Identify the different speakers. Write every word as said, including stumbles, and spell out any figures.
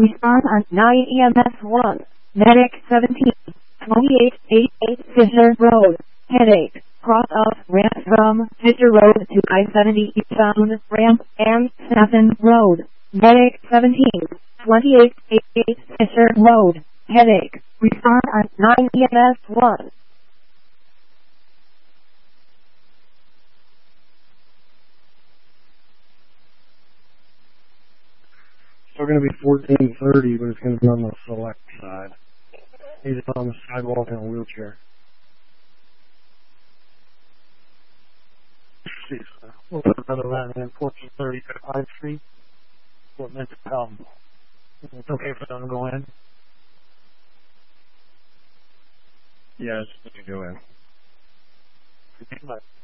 Speaker 1: Respond on nine E M S one. Medic seventeen. twenty-eight eighty-eight Fisher Road. Headache. Cross off ramp from Fisher Road to I seventy eastbound ramp and Staffen Road. Medic seventeen. twenty-eight eighty-eight Fisher Road. Headache. Respond on nine E M S one.
Speaker 2: Still going to be fourteen thirty, but it's going to be on the select side. He's on the sidewalk in a wheelchair. We'll put another round in fourteen thirty to five Street. What meant to come. It's okay for them to go in? Yeah, it's good to go in.